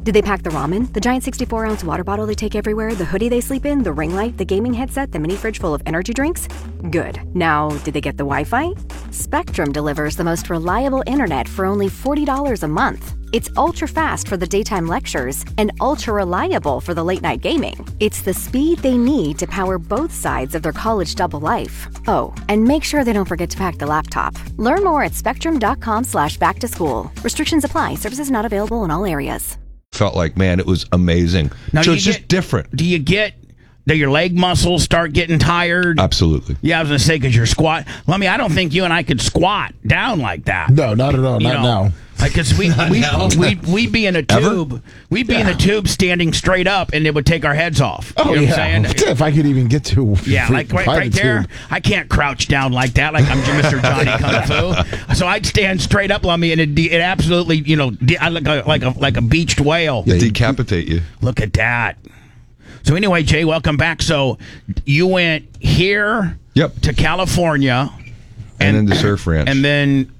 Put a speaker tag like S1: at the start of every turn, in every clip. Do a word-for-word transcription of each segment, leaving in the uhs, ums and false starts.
S1: Did they pack the ramen, the giant sixty-four ounce water bottle they take everywhere, the hoodie they sleep in, the ring light, the gaming headset, the mini fridge full of energy drinks? Good. Now, did they get the Wi-Fi? Spectrum delivers the most reliable internet for only forty dollars a month. It's ultra-fast for the daytime lectures and ultra-reliable for the late-night gaming. It's the speed they need to power both sides of their college double life. Oh, and make sure they don't forget to pack the laptop. Learn more at spectrum.com slash back to school. Restrictions apply. Services not available in all areas.
S2: Felt like, man, it was amazing.
S3: Now,
S2: so it's
S3: get,
S2: just different.
S3: Do you get... Do your leg muscles start getting tired?
S2: Absolutely.
S3: Yeah, I was going to say, because you're squat. Well, I mean, I don't think you and I could squat down like that.
S4: No, not at all.
S3: You
S4: not
S3: know,
S4: now.
S3: Because we, we, we, we'd be in a tube.
S2: Ever?
S3: We'd be
S4: Yeah.
S3: in a tube standing straight up, and it would take our heads off.
S4: Oh,
S3: you know
S4: yeah.
S3: what I'm saying?
S4: If I could even get to
S3: Yeah, like right, right there. I can't crouch down like that, like I'm Mister Johnny Kung Fu. So I'd stand straight up on me, and it, it absolutely, you know, I look like a, like a like a beached whale.
S2: They decapitate you.
S3: Look at that. So anyway, Jay, welcome back. So you went here
S2: Yep.
S3: to California,
S2: And then the Surf Ranch.
S3: and then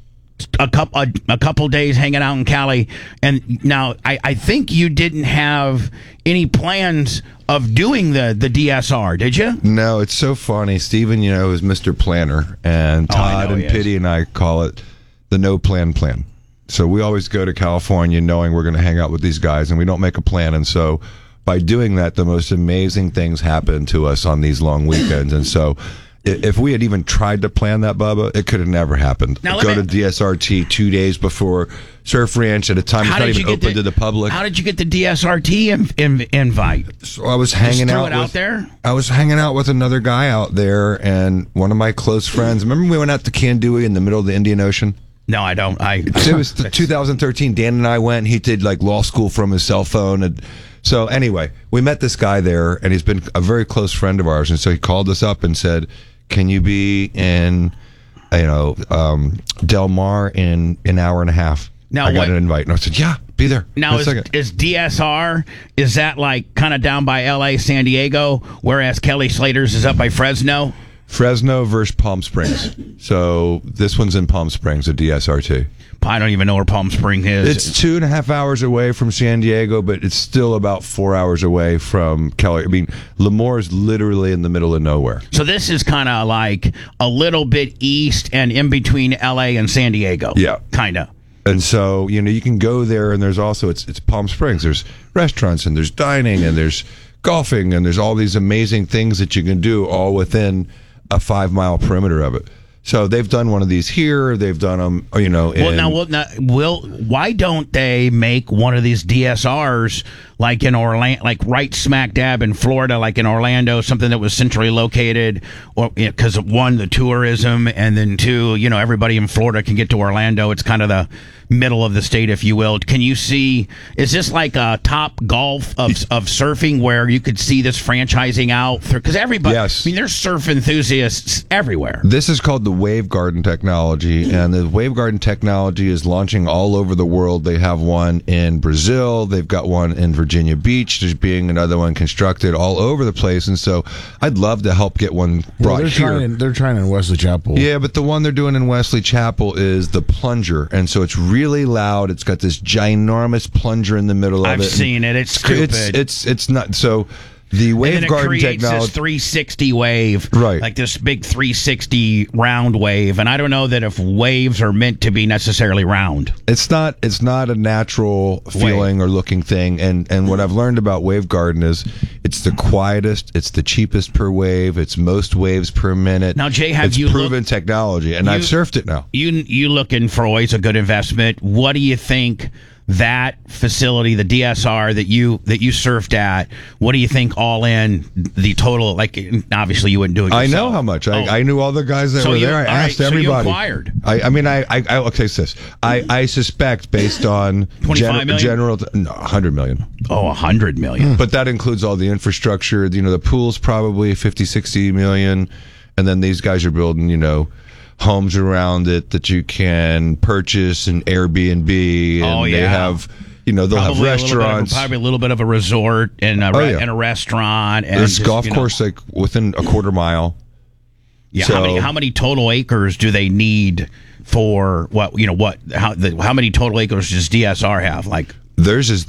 S3: a couple a, a couple days hanging out in Cali. And now I, I think you didn't have any plans of doing the, the D S R, did you?
S2: No, it's so funny. Steven, you know, is Mister Planner, and
S3: Oh, I
S2: Todd
S3: know
S2: and
S3: he is.
S2: Pitty and I call it the no plan plan. So we always go to California knowing we're going to hang out with these guys, and we don't make a plan. And so by doing that, the most amazing things happen to us on these long weekends. And so i- if we had even tried to plan that, Bubba, it could have never happened.
S3: Now, let
S2: Go
S3: me-
S2: to D S R T two days before Surf Ranch at a time it's not even open to the public.
S3: How did you get the D S R T in, in, invite?
S2: So I was hanging
S3: Just threw
S2: out
S3: it out
S2: with,
S3: there?
S2: I was hanging out with another guy out there, and one of my close friends. Remember we went out to Kandui in the middle of the Indian Ocean?
S3: No, I don't. I
S2: It was the two thousand thirteen. Dan and I went. He did like law school from his cell phone, and so anyway, we met this guy there, and he's been a very close friend of ours. And so he called us up and said, "Can you be in, you know, um, Del Mar in an hour and a half?"
S3: Now,
S2: I got
S3: what-
S2: an invite, and I said, "Yeah, be there."
S3: Now,
S2: in a
S3: is,
S2: second.
S3: is D S R, is that like kind of down by L A, San Diego, whereas Kelly Slater's is up by Fresno?
S2: Fresno versus Palm Springs. So this one's in Palm Springs, a D S R T.
S3: I don't even know where Palm Springs is.
S2: It's two and a half hours away from San Diego, but it's still about four hours away from Kelly. I mean, Lemoore is literally in the middle of nowhere.
S3: So this is kind of like a little bit east and in between L A and San Diego.
S2: Yeah.
S3: Kind of.
S2: And so, you know, you can go there, and there's also, it's it's Palm Springs. There's restaurants, and there's dining, and there's golfing, and there's all these amazing things that you can do all within a five-mile perimeter of it. So they've done one of these here. They've done them, you know.
S3: Well,
S2: in,
S3: now, well, now, will why don't they make one of these D S Rs like in Orlando, like right smack dab in Florida, like in Orlando, something that was centrally located, or because you know, one, the tourism, and then two, you know, everybody in Florida can get to Orlando. It's kind of the middle of the state, if you will. Can you see? Is this like a Top Golf of of surfing where you could see this franchising out? Because everybody,
S2: Yes.
S3: I mean, there's surf enthusiasts everywhere.
S2: This is called the Wave Garden technology, and the Wave Garden technology is launching all over the world. They have one in Brazil. They've got one in Virginia Beach. There's being another one constructed all over the place, and so I'd love to help get one
S4: Yeah,
S2: brought
S4: they're
S2: here.
S4: trying. They're trying in Wesley Chapel.
S2: Yeah, but the one they're doing in Wesley Chapel is the plunger, and so it's really loud. It's got this ginormous plunger in the middle of
S3: I've
S2: it.
S3: seen it. It's stupid.
S2: It's it's it's not so. The
S3: And
S2: Wave
S3: then it
S2: Garden
S3: creates
S2: technology.
S3: this three sixty wave,
S2: Right.
S3: like this big three sixty round wave. And I don't know that if waves are meant to be necessarily round.
S2: It's not. It's not a natural feeling or looking thing. And and what I've learned about Wave Garden is it's the quietest. It's the cheapest per wave. It's most waves per minute.
S3: Now, Jay, have
S2: it's
S3: you
S2: proven
S3: looked-
S2: technology, and
S3: you-
S2: I've surfed it now.
S3: You you looking for always a good investment. What do you think that facility, the D S R that you that you surfed at, what do you think all in the total? Like, obviously you wouldn't do it yourself.
S2: I know how much. I,
S3: Oh.
S2: I knew all the guys that
S3: So
S2: were
S3: you-
S2: there. I
S3: all right,
S2: asked
S3: so you
S2: everybody.
S3: acquired.
S2: I, I mean, I, I, I okay. So this, I, I suspect based on
S3: twenty-five million?
S2: general, no, one hundred million.
S3: Oh, a hundred million.
S2: But that includes all the infrastructure. You know, the pool's probably fifty, sixty million, and then these guys are building, you know, homes around it that you can purchase and Airbnb. And
S3: Oh,
S2: they
S3: yeah.
S2: have, you know, they'll
S3: Probably
S2: have
S3: a little bit of a-
S2: restaurants.
S3: probably a little bit of a resort and a,
S2: Oh,
S3: re-
S2: yeah.
S3: and a restaurant. And
S2: There's
S3: just,
S2: golf
S3: you know,
S2: course like within a quarter mile.
S3: Yeah,
S2: So-
S3: how many how many total acres do they need for what you know what how the, how many total acres does D S R have? Like
S2: Theirs is